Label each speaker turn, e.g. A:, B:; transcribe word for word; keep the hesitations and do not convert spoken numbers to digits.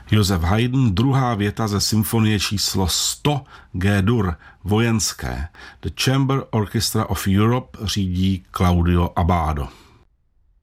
A: Josef Haydn, druhá věta ze symfonie číslo sto G-dur, vojenské. The Chamber Orchestra of Europe řídí Claudio Abbado.